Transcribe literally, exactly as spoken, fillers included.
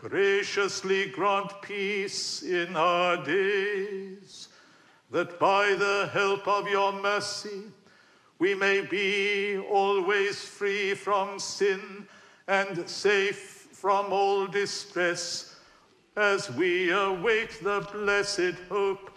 graciously grant peace in our days, that by the help of your mercy we may be always free from sin and safe from all distress, as we await the blessed hope